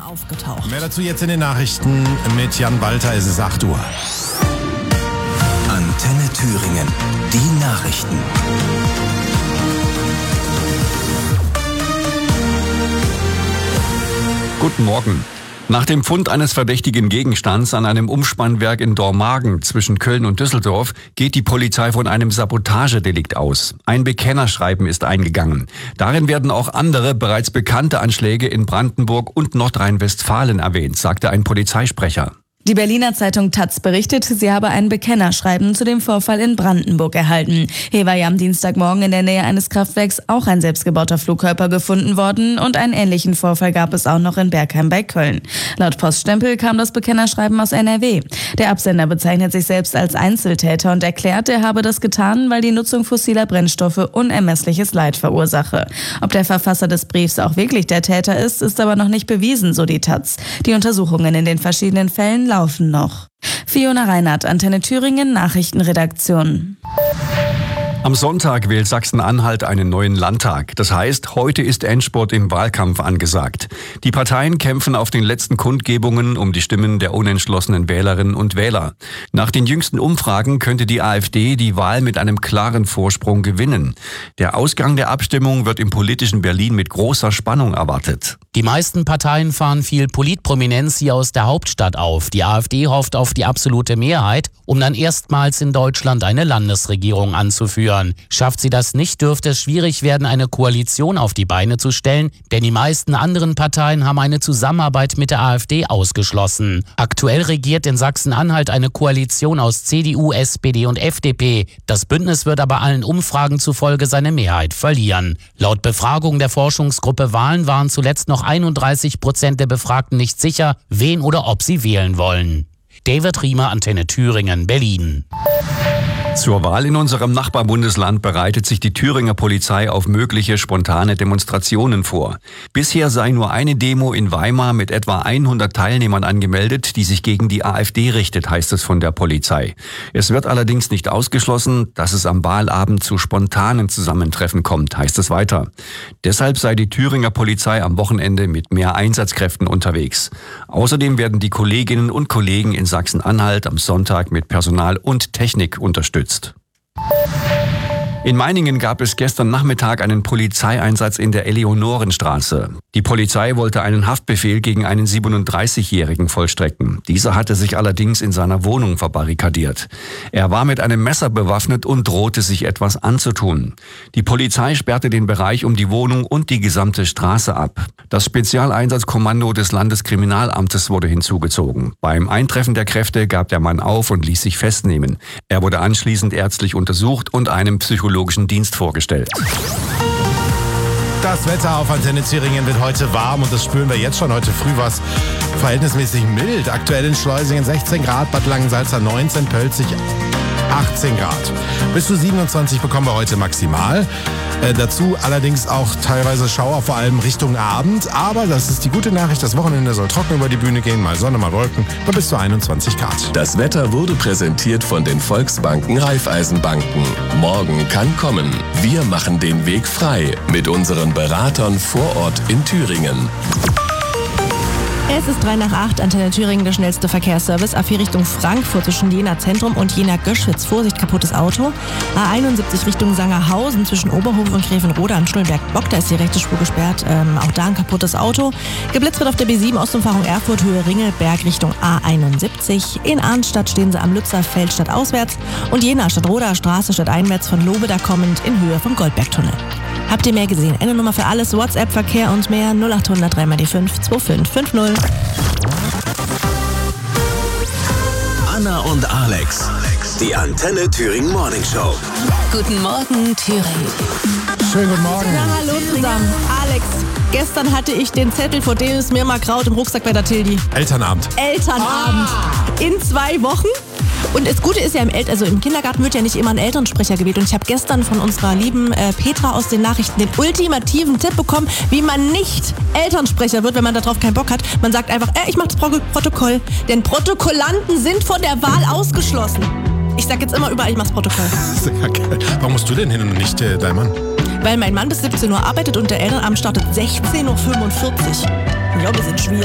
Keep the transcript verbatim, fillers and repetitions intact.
aufgetaucht. Mehr dazu jetzt in den Nachrichten mit Jan Walter. Es ist acht Uhr. Antenne Thüringen. Die Nachrichten. Guten Morgen. Nach dem Fund eines verdächtigen Gegenstands an einem Umspannwerk in Dormagen zwischen Köln und Düsseldorf geht die Polizei von einem Sabotagedelikt aus. Ein Bekennerschreiben ist eingegangen. Darin werden auch andere, bereits bekannte Anschläge in Brandenburg und Nordrhein-Westfalen erwähnt, sagte ein Polizeisprecher. Die Berliner Zeitung Taz berichtet, sie habe ein Bekennerschreiben zu dem Vorfall in Brandenburg erhalten. Hier war ja am Dienstagmorgen in der Nähe eines Kraftwerks auch ein selbstgebauter Flugkörper gefunden worden und einen ähnlichen Vorfall gab es auch noch in Bergheim bei Köln. Laut Poststempel kam das Bekennerschreiben aus N R W. Der Absender bezeichnet sich selbst als Einzeltäter und erklärt, er habe das getan, weil die Nutzung fossiler Brennstoffe unermessliches Leid verursache. Ob der Verfasser des Briefs auch wirklich der Täter ist, ist aber noch nicht bewiesen, so die Taz. Die Untersuchungen in den verschiedenen Fällen laufen noch. Fiona Reinhardt, Antenne Thüringen, Nachrichtenredaktion. Am Sonntag wählt Sachsen-Anhalt einen neuen Landtag. Das heißt, heute ist Endspurt im Wahlkampf angesagt. Die Parteien kämpfen auf den letzten Kundgebungen um die Stimmen der unentschlossenen Wählerinnen und Wähler. Nach den jüngsten Umfragen könnte die AfD die Wahl mit einem klaren Vorsprung gewinnen. Der Ausgang der Abstimmung wird im politischen Berlin mit großer Spannung erwartet. Die meisten Parteien fahren viel Politprominenz hier aus der Hauptstadt auf. Die AfD hofft auf die absolute Mehrheit, um dann erstmals in Deutschland eine Landesregierung anzuführen. Schafft sie das nicht, dürfte es schwierig werden, eine Koalition auf die Beine zu stellen, denn die meisten anderen Parteien haben eine Zusammenarbeit mit der AfD ausgeschlossen. Aktuell regiert in Sachsen-Anhalt eine Koalition aus C D U, S P D und F D P. Das Bündnis wird aber allen Umfragen zufolge seine Mehrheit verlieren. Laut Befragung der Forschungsgruppe Wahlen waren zuletzt noch einunddreißig Prozent der Befragten nicht sicher, wen oder ob sie wählen wollen. David Riemer, Antenne Thüringen, Berlin. Zur Wahl in unserem Nachbarbundesland bereitet sich die Thüringer Polizei auf mögliche spontane Demonstrationen vor. Bisher sei nur eine Demo in Weimar mit etwa hundert Teilnehmern angemeldet, die sich gegen die AfD richtet, heißt es von der Polizei. Es wird allerdings nicht ausgeschlossen, dass es am Wahlabend zu spontanen Zusammentreffen kommt, heißt es weiter. Deshalb sei die Thüringer Polizei am Wochenende mit mehr Einsatzkräften unterwegs. Außerdem werden die Kolleginnen und Kollegen in Sachsen-Anhalt am Sonntag mit Personal und Technik unterstützt. In Meiningen gab es gestern Nachmittag einen Polizeieinsatz in der Eleonorenstraße. Die Polizei wollte einen Haftbefehl gegen einen siebenunddreißigjährigen vollstrecken. Dieser hatte sich allerdings in seiner Wohnung verbarrikadiert. Er war mit einem Messer bewaffnet und drohte sich etwas anzutun. Die Polizei sperrte den Bereich um die Wohnung und die gesamte Straße ab. Das Spezialeinsatzkommando des Landeskriminalamtes wurde hinzugezogen. Beim Eintreffen der Kräfte gab der Mann auf und ließ sich festnehmen. Er wurde anschließend ärztlich untersucht und einem Psychologen Dienst vorgestellt. Das Wetter auf Antenne Thüringen wird heute warm und das spüren wir jetzt schon. Heute früh war es verhältnismäßig mild. Aktuell in Schleusingen sechzehn Grad, Bad Langensalza neunzehn, Pölzig achtzehn Grad. Bis zu siebenundzwanzig bekommen wir heute maximal. Äh, dazu allerdings auch teilweise Schauer, vor allem Richtung Abend. Aber das ist die gute Nachricht, das Wochenende soll trocken über die Bühne gehen. Mal Sonne, mal Wolken, bei bis zu einundzwanzig Grad. Das Wetter wurde präsentiert von den Volksbanken Raiffeisenbanken. Morgen kann kommen. Wir machen den Weg frei mit unseren Beratern vor Ort in Thüringen. Es ist drei nach acht, Antenne Thüringen, der schnellste Verkehrsservice. A vier Richtung Frankfurt zwischen Jena Zentrum und Jena Göschwitz. Vorsicht, kaputtes Auto. A einundsiebzig Richtung Sangerhausen zwischen Oberhof und Grevenrode am Schnulberg-Bock. Da ist die rechte Spur gesperrt. Ähm, auch da ein kaputtes Auto. Geblitzt wird auf der B sieben Ostumfahrung Erfurt, Höhe Ringelberg Richtung A einundsiebzig. In Arnstadt stehen sie am Lützerfeld stadtauswärts. Und Jena Stadtroder Straße stadteinwärts von Lobeda kommend in Höhe vom Goldbergtunnel. Habt ihr mehr gesehen? Eine Nummer für alles, WhatsApp, Verkehr und mehr null acht hundert drei mal die fünf zwei fünf fünf null. Anna und Alex, die Antenne Thüringen Morning Show. Guten Morgen, Thüringen. Schönen guten Morgen. Na, hallo zusammen. Alex, gestern hatte ich den Zettel, vor dem es mir mal graut, im Rucksack bei der Tildi. Elternabend. Elternabend. Ah. In zwei Wochen. Und das Gute ist ja, im, El- also im Kindergarten wird ja nicht immer ein Elternsprecher gewählt. Und ich habe gestern von unserer lieben äh, Petra aus den Nachrichten den ultimativen Tipp bekommen, wie man nicht Elternsprecher wird, wenn man darauf keinen Bock hat. Man sagt einfach, äh, ich mache das Pro- Protokoll. Denn Protokollanten sind von der Wahl ausgeschlossen. Ich sag jetzt immer überall, ich mach's Protokoll. Sehr geil. Warum musst du denn hin und nicht äh, dein Mann? Weil mein Mann bis siebzehn Uhr arbeitet und der Elternabend startet sechzehn Uhr fünfundvierzig. Ja, wir sind schwierig.